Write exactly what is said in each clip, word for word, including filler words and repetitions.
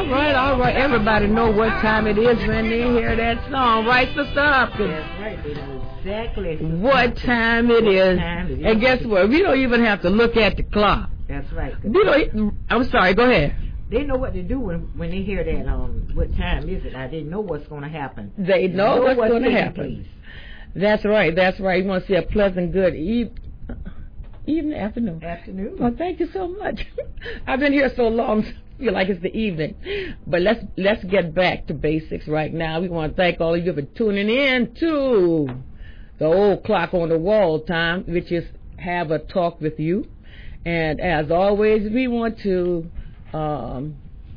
right, all right. Everybody know what time it is when they hear that song, right, Sister Hopkins? That's right. They know exactly what time it, what is. time it is. And guess what? We don't even have to look at the clock. That's right. We don't. I'm sorry. Go ahead. They know what to do when when they hear that. Um, what time is it? I didn't know what's going to happen. They know, know what's, what's going to happen. Place. That's right. That's right. You want to see a pleasant, good eve, evening, afternoon. Afternoon. Well, thank you so much. I've been here so long, I feel like it's the evening. But let's let's get back to basics right now. We want to thank all of you for tuning in to the old clock on the wall time, which is Have a Talk with You. And as always, we want to um,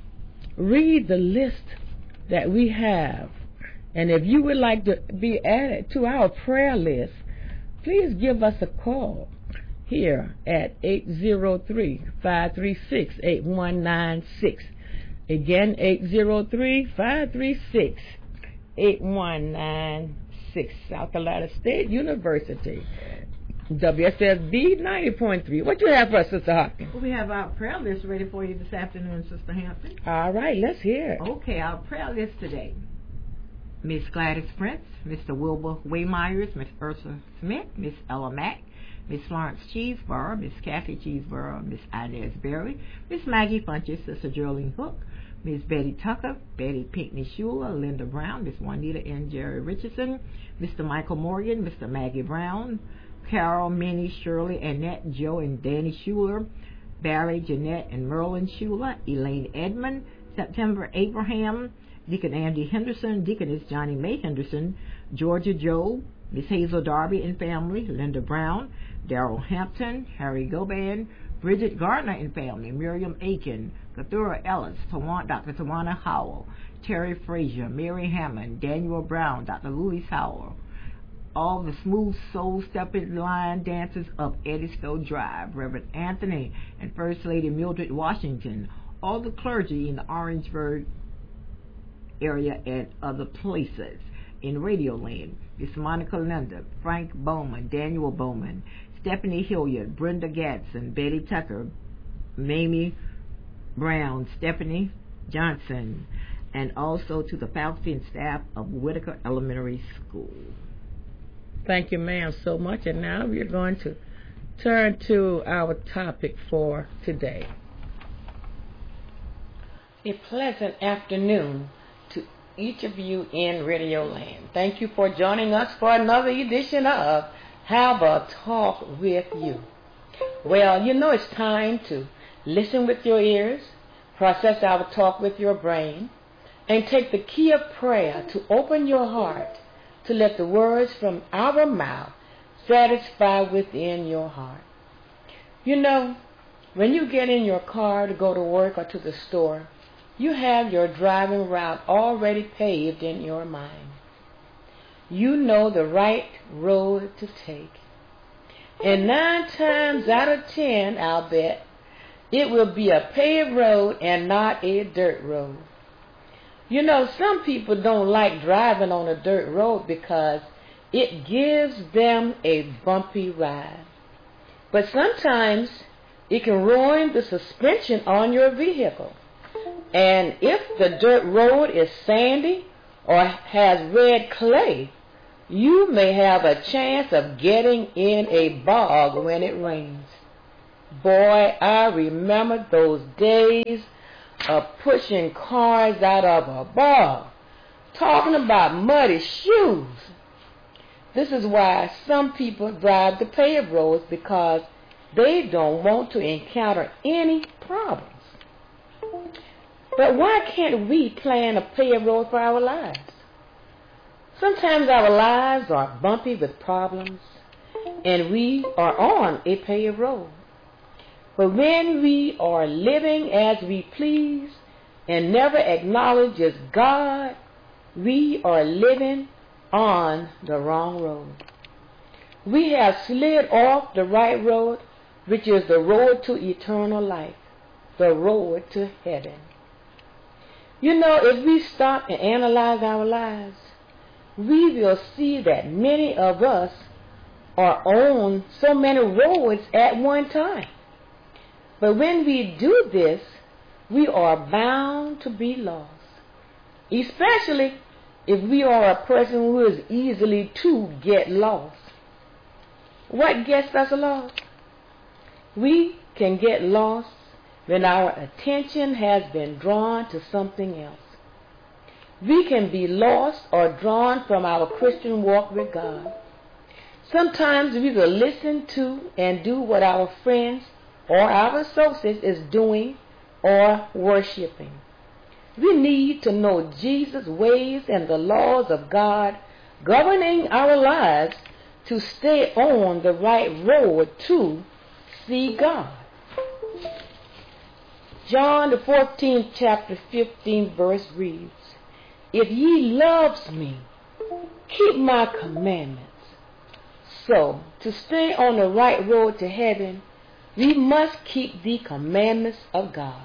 read the list that we have. And if you would like to be added to our prayer list, please give us a call here at eight zero three, five three six, eight one nine six. Again, eight zero three, five three six, eight one nine six. South Carolina State University. W S S B ninety point three. What you have for us, Sister Hopkins? Well, we have our prayer list ready for you this afternoon, Sister Hampton. All right, let's hear it. Okay, our prayer list today. Miss Gladys Prince, Mister Wilbur Waymyers, Miss Ursula Smith, Miss Ella Mack, Miss Florence Cheeseborough, Miss Kathy Cheeseborough, Miss Inez Berry, Miss Maggie Funches, Sister Geraldine Hook, Miss Betty Tucker, Betty Pinckney Schuler, Linda Brown, Miss Juanita and Jerry Richardson, Mister Michael Morgan, Mister Maggie Brown, Carol, Minnie, Shirley, Annette, Joe, and Danny Schuler, Barry, Jeanette, and Merlin Schuler, Elaine Edmond, September Abraham, Deacon Andy Henderson, Deaconess Johnny Mae Henderson, Georgia Joe, Miss Hazel Darby and family, Linda Brown, Darrell Hampton, Harry Goban, Bridget Gardner and family, Miriam Aiken, Kathura Ellis, Tawana, Doctor Tawana Howell, Terry Frazier, Mary Hammond, Daniel Brown, Doctor Louis Howell, all the Smooth Soul Stepping Line dancers of Eddystone Drive, Reverend Anthony and First Lady Mildred Washington, all the clergy in the Orangeburg area and other places in Radio Land, Miss Monica Linda, Frank Bowman, Daniel Bowman, Stephanie Hilliard, Brenda Gadsden, Betty Tucker, Mamie Brown, Stephanie Johnson, and also to the faculty and staff of Whitaker Elementary School. Thank you, ma'am, so much. And now we're going to turn to our topic for today. A pleasant afternoon to each of you in Radio Land. Thank you for joining us for another edition of Have a Talk with You. Well, you know it's time to listen with your ears, process our talk with your brain, and take the key of prayer to open your heart to let the words from our mouth satisfy within your heart. You know, when you get in your car to go to work or to the store, you have your driving route already paved in your mind. You know the right road to take. And nine times out of ten, I'll bet, it will be a paved road and not a dirt road. You know, some people don't like driving on a dirt road because it gives them a bumpy ride. But sometimes it can ruin the suspension on your vehicle. And if the dirt road is sandy or has red clay, you may have a chance of getting in a bog when it rains. Boy, I remember those days of pushing cars out of a bog, talking about muddy shoes. This is why some people drive the paved roads, because they don't want to encounter any problems. But why can't we plan a paved road for our lives? Sometimes our lives are bumpy with problems, and we are on a paved road. But when we are living as we please and never acknowledge as God, we are living on the wrong road. We have slid off the right road, which is the road to eternal life, the road to heaven. You know, if we stop and analyze our lives, we will see that many of us are on so many roads at one time. But when we do this, we are bound to be lost, especially if we are a person who is easily to get lost. What gets us lost? We can get lost when our attention has been drawn to something else. We can be lost or drawn from our Christian walk with God. Sometimes we will listen to and do what our friends or our associates is doing or worshiping. We need to know Jesus' ways and the laws of God governing our lives to stay on the right road to see God. John the fourteenth chapter fifteen verse reads, "If ye loves me, keep my commandments." So, to stay on the right road to heaven, we must keep the commandments of God.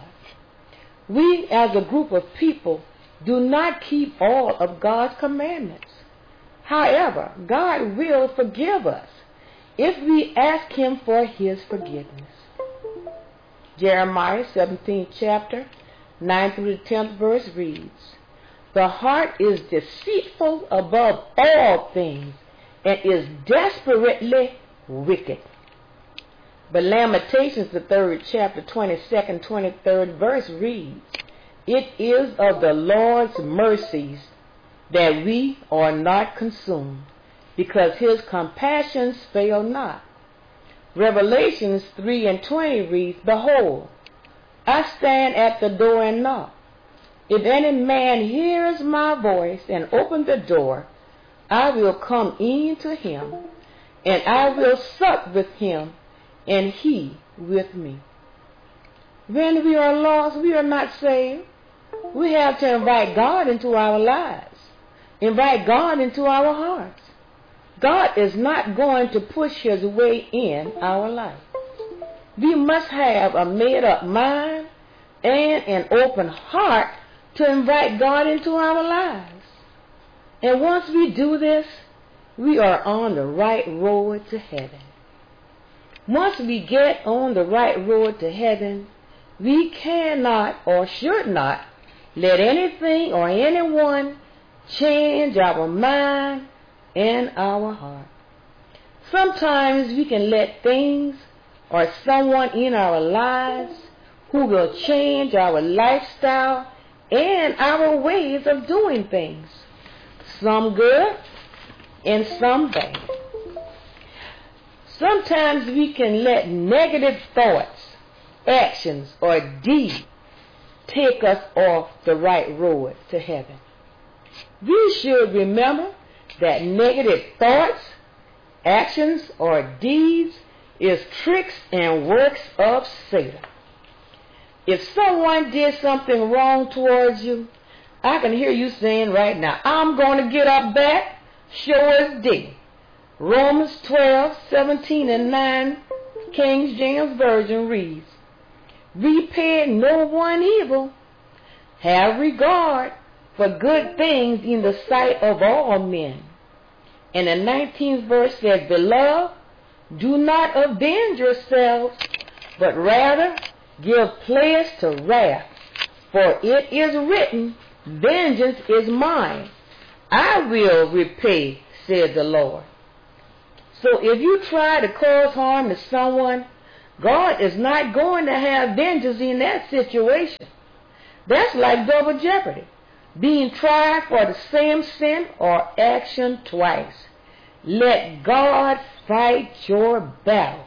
We as a group of people do not keep all of God's commandments. However, God will forgive us if we ask Him for His forgiveness. Jeremiah seventeenth chapter, nine through the tenth verse reads, "The heart is deceitful above all things and is desperately wicked." But Lamentations, the third chapter, twenty-second, twenty-third verse reads, "It is of the Lord's mercies that we are not consumed, because His compassions fail not." Revelations three and twenty reads, "Behold, I stand at the door and knock. If any man hears my voice and open the door, I will come in to him, and I will sup with him, and he with me." When we are lost, we are not saved. We have to invite God into our lives, invite God into our hearts. God is not going to push His way in our life. We must have a made-up mind and an open heart to invite God into our lives. And once we do this, we are on the right road to heaven. Once we get on the right road to heaven, we cannot or should not let anything or anyone change our mind and our heart. Sometimes we can let things or someone in our lives who will change our lifestyle and our ways of doing things, some good and some bad. Sometimes we can let negative thoughts, actions, or deeds take us off the right road to heaven. We should remember that negative thoughts, actions, or deeds is tricks and works of Satan. If someone did something wrong towards you, I can hear you saying right now, "I'm going to get up back, sure as day." Romans twelve, seventeen and nine, King James Version reads, "Repay no one evil. Have regard for good things in the sight of all men." And the nineteenth verse says, "Beloved, do not avenge yourselves, but rather give place to wrath. For it is written, Vengeance is mine. I will repay, said the Lord." So if you try to cause harm to someone, God is not going to have vengeance in that situation. That's like double jeopardy, being tried for the same sin or action twice. Let God fight your battles.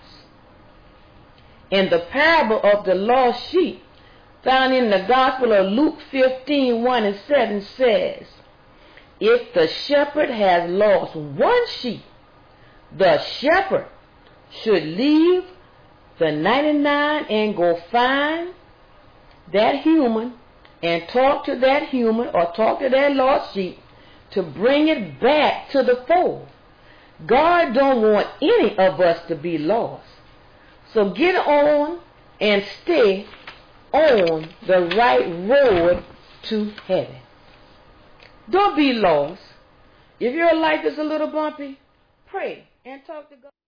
In the parable of the lost sheep, found in the Gospel of Luke fifteen, one and seven says, "If the shepherd has lost one sheep, the shepherd should leave the ninety-nine and go find that human and talk to that human or talk to that lost sheep to bring it back to the fold." God don't want any of us to be lost. So get on and stay on the right road to heaven. Don't be lost. If your life is a little bumpy, pray and talk to God.